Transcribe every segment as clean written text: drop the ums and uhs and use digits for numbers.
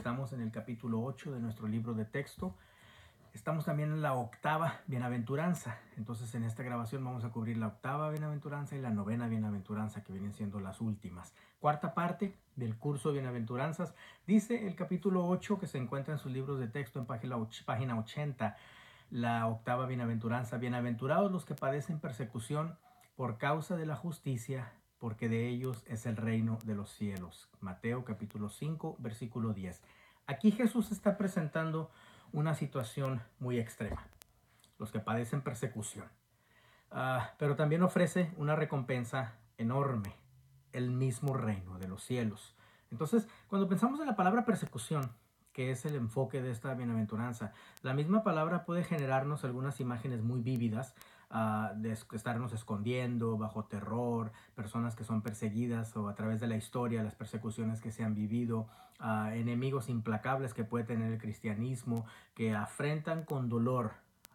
Estamos en el capítulo 8 de nuestro libro de texto. Estamos también en la octava bienaventuranza. Entonces en esta grabación vamos a cubrir la octava bienaventuranza y la novena bienaventuranza, que vienen siendo las últimas. Cuarta parte del curso de bienaventuranzas. Dice el capítulo 8, que se encuentra en sus libros de texto en página 80. La octava bienaventuranza: bienaventurados los que padecen persecución por causa de la justicia, porque de ellos es el reino de los cielos. Mateo capítulo 5, versículo 10. Aquí Jesús está presentando una situación muy extrema: los que padecen persecución. Pero también ofrece una recompensa enorme: el mismo reino de los cielos. Entonces, cuando pensamos en la palabra persecución, que es el enfoque de esta bienaventuranza, la misma palabra puede generarnos algunas imágenes muy vívidas, de estarnos escondiendo bajo terror, personas que son perseguidas, o a través de la historia, las persecuciones que se han vivido, enemigos implacables que puede tener el cristianismo, que afrentan con dolor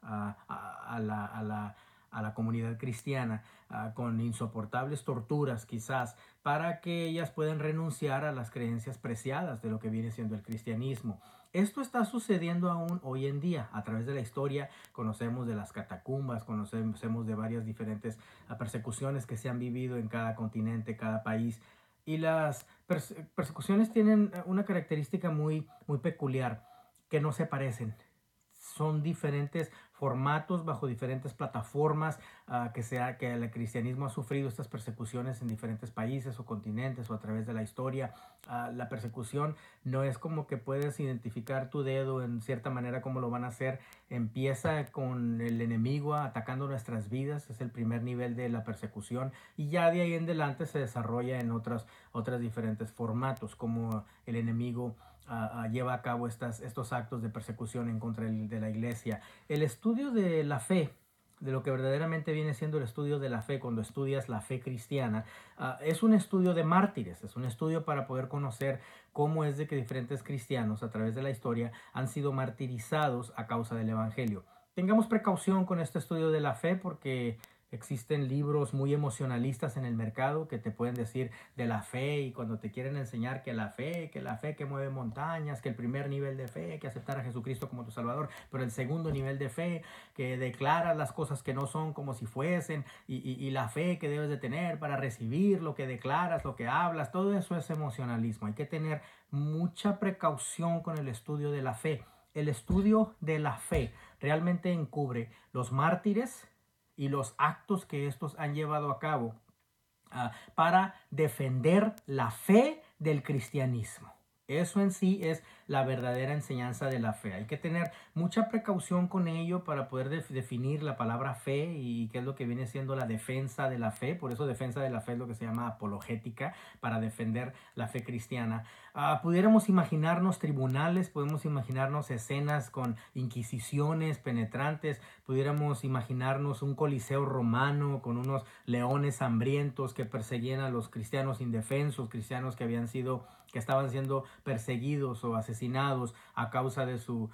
a la comunidad cristiana, con insoportables torturas quizás, para que ellas puedan renunciar a las creencias preciadas de lo que viene siendo el cristianismo. Esto está sucediendo aún hoy en día. A través de la historia conocemos de las catacumbas, conocemos de varias diferentes persecuciones que se han vivido en cada continente, cada país. Y las persecuciones tienen una característica muy peculiar: que no se parecen. Son diferentes formatos bajo diferentes plataformas, que el cristianismo ha sufrido estas persecuciones en diferentes países o continentes o a través de la historia. La persecución no es como que puedes identificar tu dedo en cierta manera cómo lo van a hacer. Empieza con el enemigo atacando nuestras vidas, es el primer nivel de la persecución, y ya de ahí en adelante se desarrolla en otros diferentes formatos, como el enemigo lleva a cabo estos actos de persecución en contra de la iglesia. El estudio de la fe, de lo que verdaderamente viene siendo el estudio de la fe, cuando estudias la fe cristiana, es un estudio de mártires, es un estudio para poder conocer cómo es de que diferentes cristianos a través de la historia han sido martirizados a causa del evangelio. Tengamos precaución con este estudio de la fe, porque existen libros muy emocionalistas en el mercado que te pueden decir de la fe, y cuando te quieren enseñar que la fe que mueve montañas, que el primer nivel de fe, que aceptar a Jesucristo como tu Salvador, pero el segundo nivel de fe, que declaras las cosas que no son como si fuesen, y la fe que debes de tener para recibir lo que declaras, lo que hablas, todo eso es emocionalismo. Hay que tener mucha precaución con el estudio de la fe. El estudio de la fe realmente encubre los mártires y los actos que estos han llevado a cabo para defender la fe del cristianismo. Eso en sí es la verdadera enseñanza de la fe. Hay que tener mucha precaución con ello para poder definir la palabra fe y qué es lo que viene siendo la defensa de la fe. Por eso defensa de la fe es lo que se llama apologética, para defender la fe cristiana. Pudiéramos imaginarnos tribunales, podemos imaginarnos escenas con inquisiciones penetrantes, pudiéramos imaginarnos un coliseo romano con unos leones hambrientos que perseguían a los cristianos indefensos, cristianos que estaban siendo perseguidos o asesinados a causa de su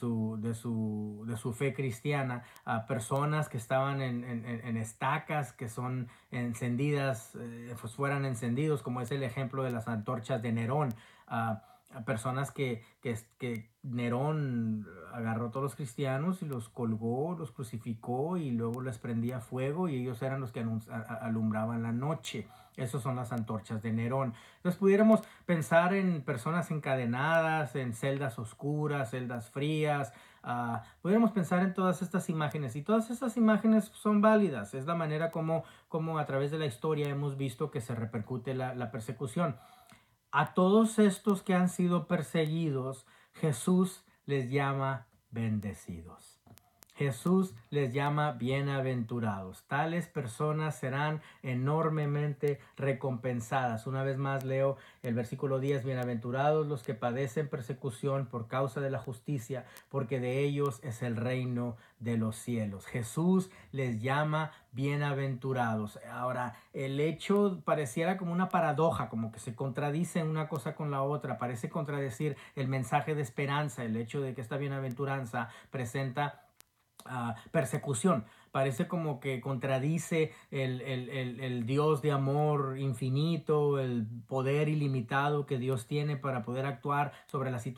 fe cristiana, a personas que estaban en estacas que son encendidas, pues fueran encendidos, como es el ejemplo de las antorchas de Nerón. A personas que Nerón agarró a todos los cristianos y los colgó, los crucificó, y luego les prendía fuego, y ellos eran los que alumbraban la noche. Esas son las antorchas de Nerón. Entonces pudiéramos pensar en personas encadenadas, en celdas oscuras, celdas frías. Pudiéramos pensar en todas estas imágenes, y todas estas imágenes son válidas. Es la manera como a través de la historia hemos visto que se repercute la persecución. A todos estos que han sido perseguidos, Jesús les llama bendecidos. Jesús les llama bienaventurados. Tales personas serán enormemente recompensadas. Una vez más leo el versículo 10. Bienaventurados los que padecen persecución por causa de la justicia, porque de ellos es el reino de los cielos. Jesús les llama bienaventurados. Ahora, el hecho pareciera como una paradoja, como que se contradice una cosa con la otra. Parece contradecir el mensaje de esperanza, el hecho de que esta bienaventuranza presenta persecución. Parece como que contradice el Dios de amor infinito, el poder ilimitado que Dios tiene para poder actuar sobre las situaciones